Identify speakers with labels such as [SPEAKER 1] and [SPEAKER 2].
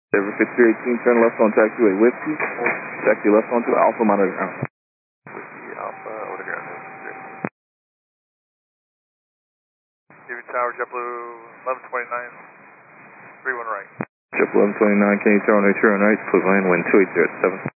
[SPEAKER 1] Denver 5318, turn left on taxiway Whiskey. Taxi left onto Alpha monitor ground.
[SPEAKER 2] Whiskey Alpha, over the ground. TV Tower, JetBlue 1129, 31 right.
[SPEAKER 1] JetBlue 1129, can you turn on right, please land wind 2807.